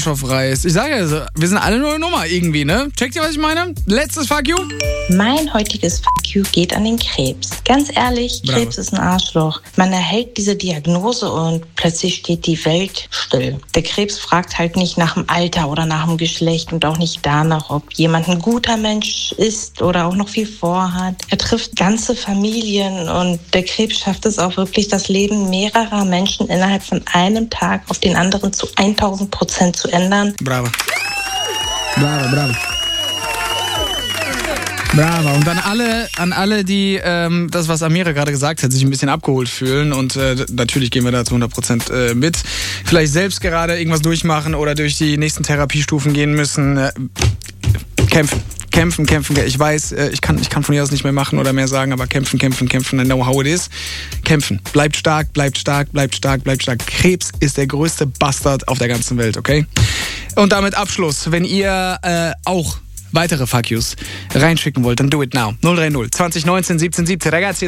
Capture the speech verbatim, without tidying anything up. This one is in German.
Arsch aufreißt. Ich sage ja, so, wir sind alle nur eine Nummer irgendwie, ne? Checkt ihr, was ich meine? Letztes Fuck you. Mein heutiges Fuck you geht an den Krebs. Ganz ehrlich, Bravo. Krebs ist ein Arschloch. Man erhält diese Diagnose und plötzlich steht die Welt still. Der Krebs fragt halt nicht nach dem Alter oder nach dem Geschlecht und auch nicht danach, ob jemand ein guter Mensch ist oder auch noch viel vorhat. Er trifft ganze Familien und der Krebs schafft es auch wirklich, das Leben mehrerer Menschen innerhalb von einem Tag auf den anderen zu tausend Prozent zu ändern. Bravo. Bravo, bravo. Bravo. Und an alle, an alle, die ähm, das, was Amira gerade gesagt hat, sich ein bisschen abgeholt fühlen. Und äh, natürlich gehen wir da zu hundert Prozent äh, mit. Vielleicht selbst gerade irgendwas durchmachen oder durch die nächsten Therapiestufen gehen müssen. Äh, kämpfen. Kämpfen, kämpfen. Ich weiß, äh, ich kann, ich kann von hier aus nicht mehr machen oder mehr sagen, aber kämpfen, kämpfen, kämpfen. I know how it is. Kämpfen. Bleibt stark, bleibt stark, bleibt stark, bleibt stark. Krebs ist der größte Bastard auf der ganzen Welt, okay? Und damit Abschluss. Wenn ihr äh, auch weitere Fuck yous reinschicken wollt, dann do it now. null drei null zwanzig neunzehn siebzehn siebzehn. Ragazzi,